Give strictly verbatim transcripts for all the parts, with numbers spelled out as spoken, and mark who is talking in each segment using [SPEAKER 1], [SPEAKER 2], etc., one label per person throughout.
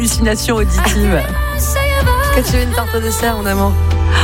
[SPEAKER 1] Hallucination auditive.
[SPEAKER 2] Est-ce que tu veux une tarte au dessert, mon amour?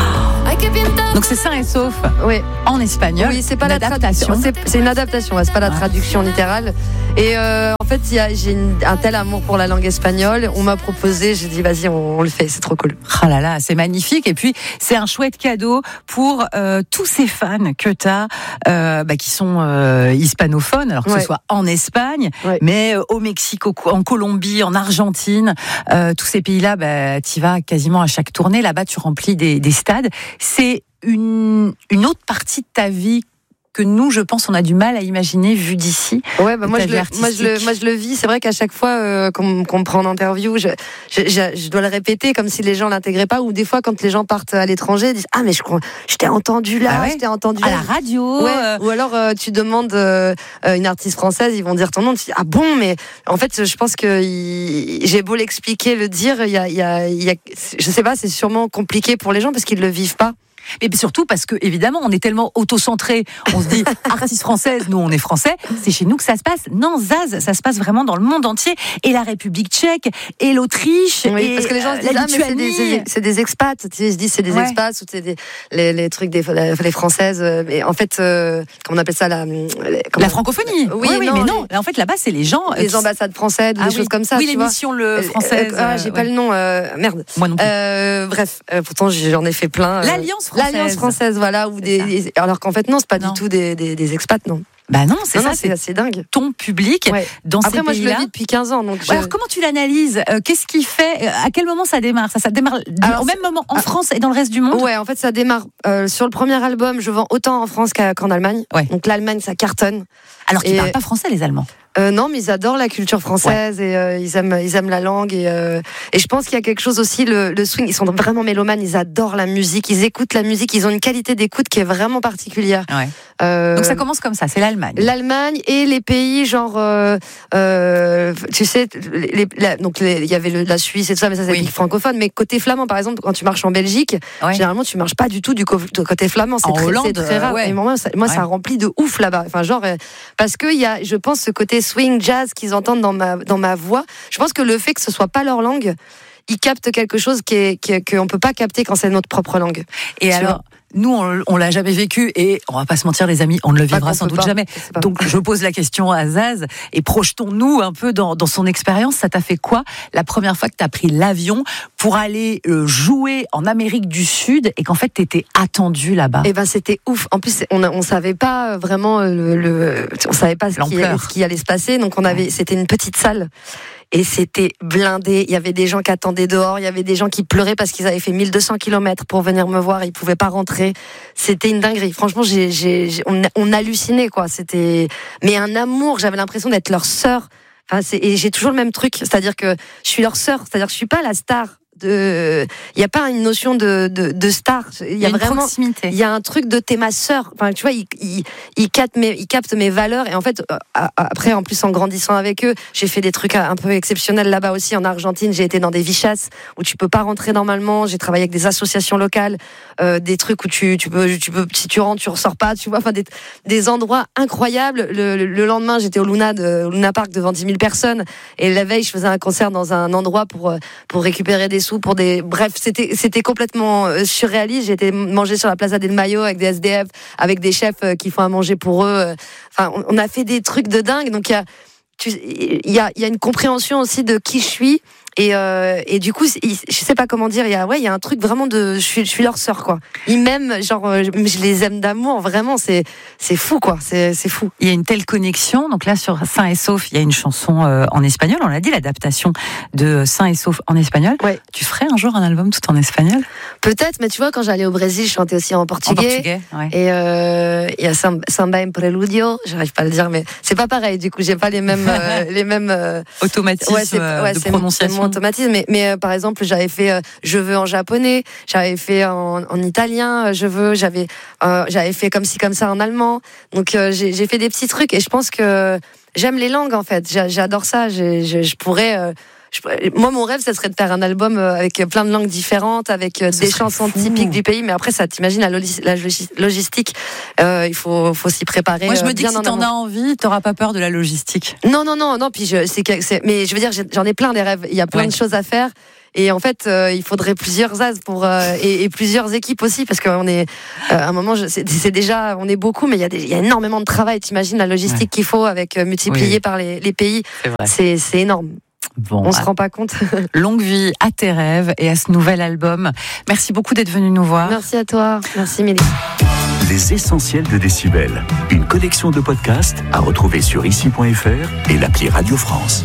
[SPEAKER 1] Donc c'est sain et sauf
[SPEAKER 2] Oui.
[SPEAKER 1] en espagnol.
[SPEAKER 2] Oui, c'est pas la
[SPEAKER 1] adaptation.
[SPEAKER 2] traduction. C'est, c'est une adaptation, ouais, c'est pas la traduction littérale. Et euh, en fait, y a, j'ai une, un tel amour pour la langue espagnole. On m'a proposé, j'ai dit vas-y, on, on le fait, c'est trop cool.
[SPEAKER 1] Oh là là, c'est magnifique. Et puis c'est un chouette cadeau pour euh, tous ces fans que tu as, euh, bah, qui sont euh, hispanophones, alors que
[SPEAKER 2] Ouais.
[SPEAKER 1] ce soit en Espagne,
[SPEAKER 2] Ouais.
[SPEAKER 1] mais euh, au Mexique, au- en Colombie, en Argentine, euh, tous ces pays-là, bah, tu y vas quasiment à chaque tournée. Là-bas, tu remplis des, des stades. C'est une, une autre partie de ta vie que nous, je pense, on a du mal à imaginer vu d'ici.
[SPEAKER 2] Ouais, bah
[SPEAKER 1] de
[SPEAKER 2] moi,
[SPEAKER 1] ta
[SPEAKER 2] je
[SPEAKER 1] vie
[SPEAKER 2] le, moi, je le,
[SPEAKER 1] artistique.
[SPEAKER 2] moi je le vis. C'est vrai qu'à chaque fois euh, qu'on, qu'on me prend en interview, je, je, je, je dois le répéter comme si les gens l'intégraient pas. Ou des fois, quand les gens partent à l'étranger, ils disent ah mais je crois, je t'ai entendu là,
[SPEAKER 1] Ah ouais,
[SPEAKER 2] je t'ai entendu
[SPEAKER 1] à
[SPEAKER 2] là.
[SPEAKER 1] la radio.
[SPEAKER 2] Ouais.
[SPEAKER 1] euh,
[SPEAKER 2] Ou alors euh, tu demandes euh, euh, une artiste française, ils vont dire ton nom. Tu dis ah bon, mais en fait, je pense que il- j'ai beau l'expliquer, le dire, il y a, il y a, il y a, je sais pas, c'est sûrement compliqué pour les gens parce qu'ils le vivent pas.
[SPEAKER 1] Mais surtout parce que, évidemment, on est tellement auto-centré. On se dit, artiste française, nous, on est français. C'est chez nous que ça se passe. Non, Zaz, ça se passe vraiment dans le monde entier. Et la République tchèque, et l'Autriche,
[SPEAKER 2] Oui,
[SPEAKER 1] et
[SPEAKER 2] parce que les gens se disent
[SPEAKER 1] la
[SPEAKER 2] ah mais c'est des,
[SPEAKER 1] Lituanie.
[SPEAKER 2] c'est, c'est des expats, tu sais, ils se disent c'est des
[SPEAKER 1] Ouais.
[SPEAKER 2] expats ou c'est des les, les trucs des les françaises, euh, mais en fait euh, comment on appelle ça la les- comment-
[SPEAKER 1] La francophonie.
[SPEAKER 2] Oui,
[SPEAKER 1] oui,
[SPEAKER 2] non,
[SPEAKER 1] mais non.
[SPEAKER 2] les-
[SPEAKER 1] Là, en fait, là-bas, c'est les gens. euh,
[SPEAKER 2] les
[SPEAKER 1] qui-
[SPEAKER 2] ambassades françaises, ou
[SPEAKER 1] Ah
[SPEAKER 2] des
[SPEAKER 1] oui.
[SPEAKER 2] choses comme ça.
[SPEAKER 1] Oui,
[SPEAKER 2] tu vois.
[SPEAKER 1] l'émission le
[SPEAKER 2] Euh,
[SPEAKER 1] française.
[SPEAKER 2] euh, ah, j'ai
[SPEAKER 1] euh,
[SPEAKER 2] pas
[SPEAKER 1] ouais.
[SPEAKER 2] le nom. Euh, merde.
[SPEAKER 1] Moi non plus.
[SPEAKER 2] Euh, bref, euh, pourtant j'en ai fait plein. euh,
[SPEAKER 1] L'Alliance française.
[SPEAKER 2] L'Alliance française, voilà, ou
[SPEAKER 1] C'est
[SPEAKER 2] des, des- alors qu'en fait non, c'est pas
[SPEAKER 1] Non.
[SPEAKER 2] du tout des, des, des expats, non.
[SPEAKER 1] Bah non, c'est
[SPEAKER 2] Non,
[SPEAKER 1] ça,
[SPEAKER 2] non, c'est
[SPEAKER 1] c'est
[SPEAKER 2] assez dingue.
[SPEAKER 1] ton public
[SPEAKER 2] Ouais.
[SPEAKER 1] dans
[SPEAKER 2] Après
[SPEAKER 1] ces
[SPEAKER 2] moi je le
[SPEAKER 1] pays-là.
[SPEAKER 2] vis depuis quinze ans, donc je-
[SPEAKER 1] Alors, comment tu l'analyses Euh, Qu'est-ce qui fait euh, À quel moment ça démarre Ça, ça démarre du-
[SPEAKER 2] Alors,
[SPEAKER 1] au même moment en
[SPEAKER 2] ah.
[SPEAKER 1] France et dans le reste du monde.
[SPEAKER 2] Ouais, en fait, ça démarre euh, sur le premier album. Je vends autant en France qu'à- qu'en Allemagne.
[SPEAKER 1] Ouais.
[SPEAKER 2] Donc l'Allemagne, ça cartonne.
[SPEAKER 1] Alors qu'ils
[SPEAKER 2] Et-
[SPEAKER 1] parlent pas français, les Allemands.
[SPEAKER 2] Euh, non, mais ils adorent la culture française et euh, ils aiment, ils aiment la langue et euh, et je pense qu'il y a quelque chose aussi le, le swing. Ils sont vraiment mélomanes. Ils adorent la musique. Ils écoutent la musique. Ils ont une qualité d'écoute qui est vraiment particulière.
[SPEAKER 1] Ouais.
[SPEAKER 2] Euh,
[SPEAKER 1] Donc ça commence comme ça. C'est l'Allemagne.
[SPEAKER 2] L'Allemagne et les pays genre euh, euh, tu sais les, les- la- donc les- il y avait le- la Suisse et tout ça mais ça c'est
[SPEAKER 1] Oui.
[SPEAKER 2] les pays francophones mais côté flamand par exemple quand tu marches en Belgique
[SPEAKER 1] Ouais.
[SPEAKER 2] généralement tu marches pas du tout du co- du côté flamand c'est
[SPEAKER 1] En
[SPEAKER 2] très,
[SPEAKER 1] Hollande,
[SPEAKER 2] c'est très rare
[SPEAKER 1] ouais.
[SPEAKER 2] et moi ça, moi, ça
[SPEAKER 1] Ouais.
[SPEAKER 2] remplit de ouf là-bas enfin genre euh, parce que il y a je pense ce côté swing jazz qu'ils entendent dans ma dans ma voix je pense que le fait que ce soit pas leur langue ils captent quelque chose qui est qui est- qu'on peut pas capter quand c'est notre propre langue.
[SPEAKER 1] Et
[SPEAKER 2] Tu
[SPEAKER 1] alors, nous, on, on l'a jamais vécu et on va pas se mentir, les amis, on ne le
[SPEAKER 2] Pas
[SPEAKER 1] vivra
[SPEAKER 2] qu'on
[SPEAKER 1] sans
[SPEAKER 2] peut
[SPEAKER 1] doute
[SPEAKER 2] pas,
[SPEAKER 1] jamais.
[SPEAKER 2] je sais pas.
[SPEAKER 1] Donc, je pose la question à Zaz et projetons-nous un peu dans, dans son expérience. Ça t'a fait quoi la première fois que tu as pris l'avion pour aller euh, jouer en Amérique du Sud et qu'en fait, tu étais attendu là-bas?
[SPEAKER 2] Et ben c'était ouf. En plus, on a- on savait pas vraiment le, le on savait pas ce qui,
[SPEAKER 1] L'ampleur.
[SPEAKER 2] ce qui allait se passer. Donc on avait, c'était une petite salle et c'était blindé. Il y avait des gens qui attendaient dehors. Il y avait des gens qui pleuraient parce qu'ils avaient fait mille deux cents kilomètres pour venir me voir. Ils pouvaient pas rentrer. C'était une dinguerie. Franchement, j'ai, j'ai, j'ai- on, on hallucinait quoi. C'était, mais un amour. J'avais l'impression d'être leur sœur. Enfin, c'est, et j'ai toujours le même truc, c'est-à-dire que je suis leur sœur. C'est-à-dire que je suis pas la star. De, il y a pas une notion de, de, de star. Il y a
[SPEAKER 1] une
[SPEAKER 2] vraiment
[SPEAKER 1] proximité.
[SPEAKER 2] il y a un truc de t'es ma sœur. Enfin, tu vois, ils il, il captent mes, ils captent mes valeurs. Et en fait, euh, après, en plus, en grandissant avec eux, j'ai fait des trucs un peu exceptionnels là-bas aussi. En Argentine, j'ai été dans des vichasses où tu peux pas rentrer normalement. J'ai travaillé avec des associations locales, euh, des trucs où tu, tu peux, tu peux, si tu rentres, tu ressors pas. Tu vois, enfin, des, des endroits incroyables. Le, le, le lendemain, j'étais au Luna, de, au Luna Park devant dix mille personnes. Et la veille, je faisais un concert dans un endroit pour, pour récupérer des sous pour des, bref, c'était, c'était complètement euh, surréaliste. J'ai été manger sur la Plaza del Mayo avec des S D F, avec des chefs euh, qui font à manger pour eux. Enfin, on, on a fait des trucs de dingue. Donc, il y a, tu, il y a, il y a une compréhension aussi de qui je suis. Et, euh, et du coup, je sais pas comment dire, il y a, ouais, il y a un truc vraiment de, je suis, je suis leur sœur, quoi. Ils m'aiment, genre, je, je les aime d'amour, vraiment, c'est, c'est fou, quoi, c'est, c'est fou.
[SPEAKER 1] Il y a une telle connexion. Donc là, sur Sain et Sauf, il y a une chanson euh, en espagnol. On l'a dit, l'adaptation de Sain et Sauf en espagnol.
[SPEAKER 2] Ouais.
[SPEAKER 1] Tu ferais un jour un album tout en espagnol?
[SPEAKER 2] Peut-être, mais tu vois, quand j'allais au Brésil, je chantais aussi en portugais.
[SPEAKER 1] En portugais, ouais.
[SPEAKER 2] Et euh, il y a Sam- Samba en Preludio, j'arrive pas à le dire, mais c'est pas pareil, du coup, j'ai pas les mêmes, euh, les mêmes, euh,
[SPEAKER 1] Automatisme
[SPEAKER 2] ouais, c'est,
[SPEAKER 1] euh,
[SPEAKER 2] ouais,
[SPEAKER 1] de
[SPEAKER 2] c'est,
[SPEAKER 1] prononciation.
[SPEAKER 2] c'est mon automatisme, mais, mais euh, par exemple, j'avais fait euh, Je veux en japonais, j'avais fait en, en italien, euh, Je veux, j'avais, euh, j'avais fait comme ci comme ça en allemand. Donc euh, j'ai, j'ai fait des petits trucs et je pense que j'aime les langues en fait. J'a- J'adore ça. J'ai- Je, je pourrais, euh, je, moi, mon rêve, ça serait de faire un album avec plein de langues différentes, avec
[SPEAKER 1] Ce
[SPEAKER 2] des chansons
[SPEAKER 1] fou.
[SPEAKER 2] typiques du pays. Mais après, ça, t'imagines la, logis, la logistique. Euh, il faut, faut s'y préparer.
[SPEAKER 1] Moi, je me
[SPEAKER 2] euh,
[SPEAKER 1] dis
[SPEAKER 2] bien
[SPEAKER 1] que si
[SPEAKER 2] en
[SPEAKER 1] t'en
[SPEAKER 2] amont.
[SPEAKER 1] as envie, t'auras pas peur de la logistique.
[SPEAKER 2] Non, non, non, non. Puis je, c'est, que- c'est, mais je veux dire, j'ai- j'en ai plein des rêves. Il y a plein
[SPEAKER 1] Ouais.
[SPEAKER 2] de choses à faire. Et en fait, euh, il faudrait plusieurs as pour euh, et, et plusieurs équipes aussi, parce qu'on est euh, à un moment, je, c'est, c'est déjà, on est beaucoup, mais il y a, des, il y a énormément de travail. T'imagines la logistique
[SPEAKER 1] Ouais.
[SPEAKER 2] qu'il faut avec euh, multiplié
[SPEAKER 1] Oui.
[SPEAKER 2] par les, les pays.
[SPEAKER 1] C'est vrai.
[SPEAKER 2] C'est, c'est énorme.
[SPEAKER 1] Bon,
[SPEAKER 2] On se
[SPEAKER 1] ah,
[SPEAKER 2] rend pas compte.
[SPEAKER 1] longue vie à tes rêves et à ce nouvel album. Merci beaucoup d'être venu nous voir.
[SPEAKER 2] Merci à toi. Merci Mélie.
[SPEAKER 3] Les essentiels de Décibel. Une collection de podcasts à retrouver sur ici point f r et l'appli Radio France.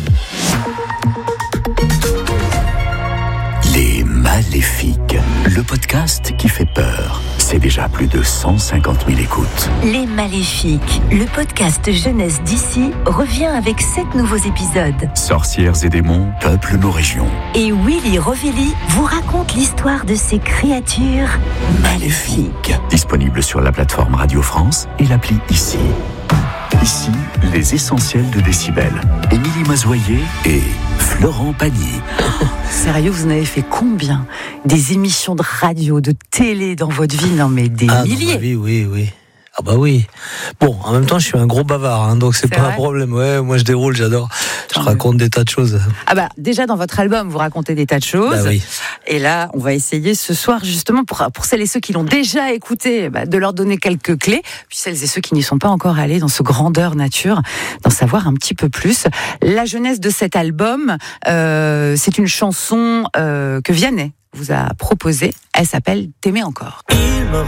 [SPEAKER 3] Les Maléfiques. Le podcast qui fait peur. C'est déjà plus de cent cinquante mille écoutes.
[SPEAKER 4] Les Maléfiques, le podcast jeunesse d'ici, revient avec sept nouveaux épisodes.
[SPEAKER 3] Sorcières et démons peuplent nos régions.
[SPEAKER 4] Et Willy Rovelli vous raconte l'histoire de ces créatures
[SPEAKER 3] Maléfiques. Disponible sur la plateforme Radio France et l'appli Ici. Ici, les essentiels de Décibel. Émilie Mazoyer et Florent Pagny.
[SPEAKER 1] Sérieux, vous en avez fait combien? Des émissions de radio, de télé dans votre vie? Non, mais des
[SPEAKER 5] Ah, dans
[SPEAKER 1] milliers.
[SPEAKER 5] ma vie, oui, oui. Ah bah oui. Bon, en même temps, je suis un gros bavard, hein, donc c'est,
[SPEAKER 1] C'est
[SPEAKER 5] pas
[SPEAKER 1] vrai
[SPEAKER 5] un problème. Ouais, moi je déroule, j'adore. Je
[SPEAKER 1] Tant
[SPEAKER 5] raconte des tas de choses.
[SPEAKER 1] Ah bah, déjà dans votre album, vous racontez des tas de choses.
[SPEAKER 5] Bah oui.
[SPEAKER 1] Et là, on va essayer ce soir, justement, pour, pour celles et ceux qui l'ont déjà écouté, bah, de leur donner quelques clés. Puis celles et ceux qui n'y sont pas encore allés dans ce grandeur nature, d'en savoir un petit peu plus. La jeunesse de cet album, euh, c'est une chanson euh, que Vianney vous a proposée. Elle s'appelle T'aimer encore.